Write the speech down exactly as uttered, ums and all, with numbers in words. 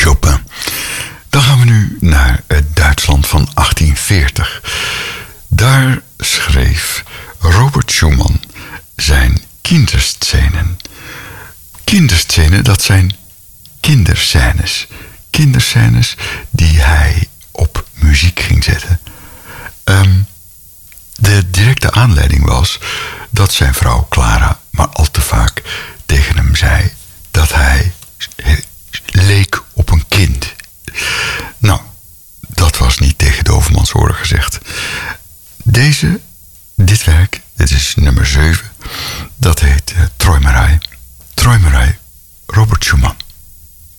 Chopin. Dan gaan we nu naar het Duitsland van achttien veertig. Daar schreef Robert Schumann zijn kinderscenen. Kinderscenen, dat zijn kinderscènes. Kinderscènes die hij op muziek ging zetten. Um, de directe aanleiding was dat zijn vrouw Clara maar al te vaak tegen hem zei dat hij leek op een kind. Nou, dat was niet tegen de overmansoren gezegd. Deze, dit werk, dit is nummer zeven, dat heet uh, Träumerei. Träumerei, Robert Schumann.